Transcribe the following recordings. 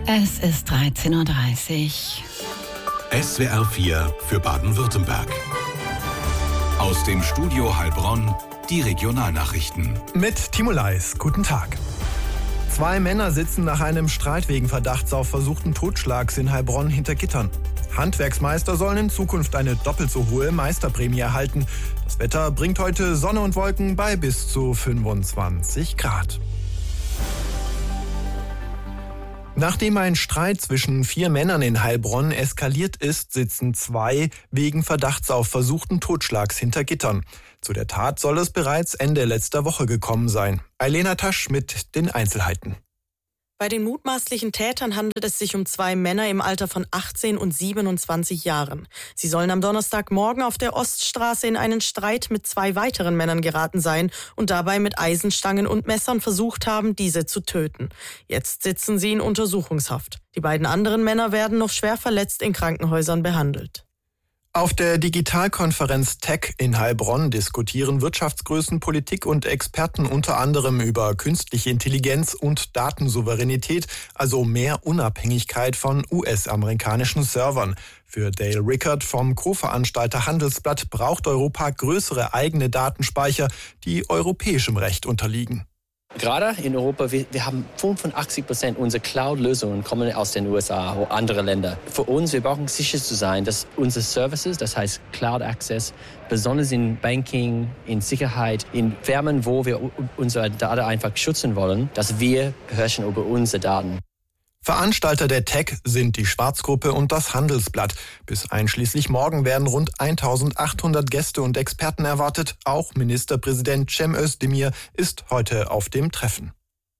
Es ist 13.30 Uhr. SWR 4 für Baden-Württemberg. Aus dem Studio Heilbronn die Regionalnachrichten. Mit Timo Leis, guten Tag. 2 Männer sitzen nach einem Streit wegen Verdachts auf versuchten Totschlags in Heilbronn hinter Gittern. Handwerksmeister sollen in Zukunft eine doppelt so hohe Meisterprämie erhalten. Das Wetter bringt heute Sonne und Wolken bei bis zu 25 Grad. Nachdem ein Streit zwischen 4 Männern in Heilbronn eskaliert ist, sitzen 2 wegen Verdachts auf versuchten Totschlags hinter Gittern. Zu der Tat soll es bereits Ende letzter Woche gekommen sein. Ailena Tasch mit den Einzelheiten. Bei den mutmaßlichen Tätern handelt es sich um 2 Männer im Alter von 18 und 27 Jahren. Sie sollen am Donnerstagmorgen auf der Oststraße in einen Streit mit 2 weiteren Männern geraten sein und dabei mit Eisenstangen und Messern versucht haben, diese zu töten. Jetzt sitzen sie in Untersuchungshaft. Die beiden anderen Männer werden noch schwer verletzt in Krankenhäusern behandelt. Auf der Digitalkonferenz Tech in Heilbronn diskutieren Wirtschaftsgrößen, Politik und Experten unter anderem über künstliche Intelligenz und Datensouveränität, also mehr Unabhängigkeit von US-amerikanischen Servern. Für Dale Rickert vom Co-Veranstalter Handelsblatt braucht Europa größere eigene Datenspeicher, die europäischem Recht unterliegen. Gerade in Europa, wir haben 85% unserer Cloud-Lösungen kommen aus den USA oder anderen Ländern. Für uns, wir brauchen sicher zu sein, dass unsere Services, das heißt Cloud Access, besonders in Banking, in Sicherheit, in Firmen, wo wir unsere Daten einfach schützen wollen, dass wir beherrschen über unsere Daten. Veranstalter der Tech sind die Schwarzgruppe und das Handelsblatt. Bis einschließlich morgen werden rund 1800 Gäste und Experten erwartet. Auch Ministerpräsident Cem Özdemir ist heute auf dem Treffen.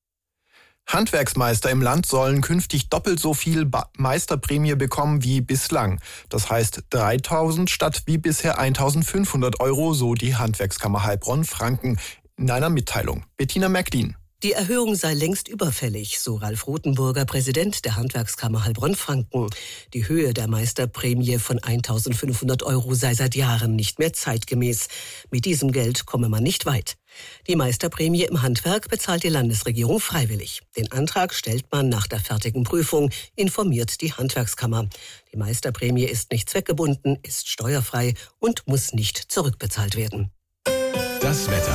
Handwerksmeister im Land sollen künftig doppelt so viel Meisterprämie bekommen wie bislang. Das heißt 3.000 statt wie bisher 1.500 Euro, so die Handwerkskammer Heilbronn-Franken in einer Mitteilung. Bettina Märklin. Die Erhöhung sei längst überfällig, so Ralf Rothenburger, Präsident der Handwerkskammer Heilbronn-Franken. Die Höhe der Meisterprämie von 1.500 Euro sei seit Jahren nicht mehr zeitgemäß. Mit diesem Geld komme man nicht weit. Die Meisterprämie im Handwerk bezahlt die Landesregierung freiwillig. Den Antrag stellt man nach der fertigen Prüfung, informiert die Handwerkskammer. Die Meisterprämie ist nicht zweckgebunden, ist steuerfrei und muss nicht zurückbezahlt werden. Das Wetter.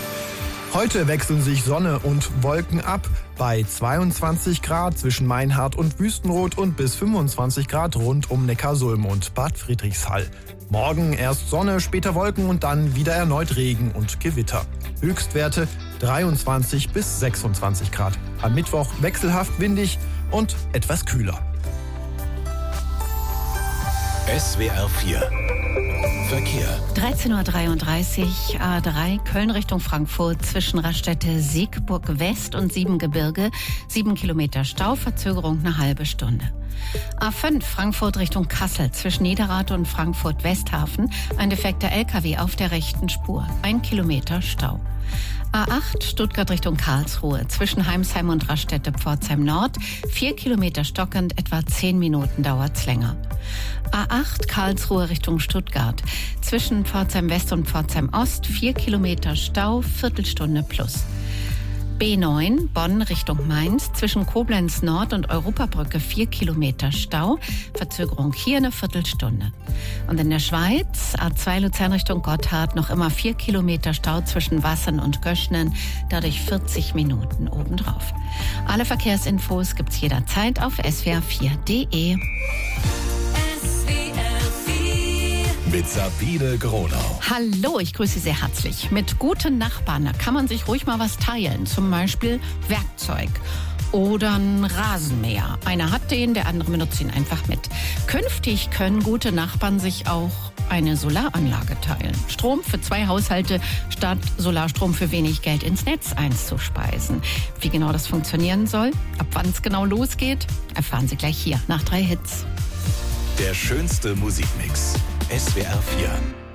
Heute wechseln sich Sonne und Wolken ab. Bei 22 Grad zwischen Meinhardt und Wüstenrot und bis 25 Grad rund um Neckarsulm und Bad Friedrichshall. Morgen erst Sonne, später Wolken und dann wieder erneut Regen und Gewitter. Höchstwerte 23 bis 26 Grad. Am Mittwoch wechselhaft windig und etwas kühler. SWR 4 Verkehr. 13.33 Uhr, A3 Köln Richtung Frankfurt zwischen Raststätte Siegburg West und Siebengebirge. 7 Kilometer Stau, Verzögerung eine halbe Stunde. A5 Frankfurt Richtung Kassel zwischen Niederrad und Frankfurt Westhafen. Ein defekter LKW auf der rechten Spur. 1 Kilometer Stau. A8 Stuttgart Richtung Karlsruhe zwischen Heimsheim und Raststätte Pforzheim Nord. 4 Kilometer stockend, etwa 10 Minuten dauert's länger. A8 Karlsruhe Richtung Stuttgart zwischen Pforzheim West und Pforzheim Ost. 4 Kilometer Stau, Viertelstunde plus. B9 Bonn Richtung Mainz zwischen Koblenz Nord und Europabrücke 4 Kilometer Stau, Verzögerung hier eine Viertelstunde. Und in der Schweiz A2 Luzern Richtung Gotthard noch immer 4 Kilometer Stau zwischen Wassen und Göschnen, dadurch 40 Minuten obendrauf. Alle Verkehrsinfos gibt's jederzeit auf swr4.de. Mit Sabine Gronau. Hallo, ich grüße Sie sehr herzlich. Mit guten Nachbarn, da kann man sich ruhig mal was teilen. Zum Beispiel Werkzeug oder ein Rasenmäher. Einer hat den, der andere benutzt ihn einfach mit. Künftig können gute Nachbarn sich auch eine Solaranlage teilen. Strom für 2 Haushalte statt Solarstrom für wenig Geld ins Netz einzuspeisen. Wie genau das funktionieren soll, ab wann es genau losgeht, erfahren Sie gleich hier nach 3 Hits. Der schönste Musikmix. SWR 4.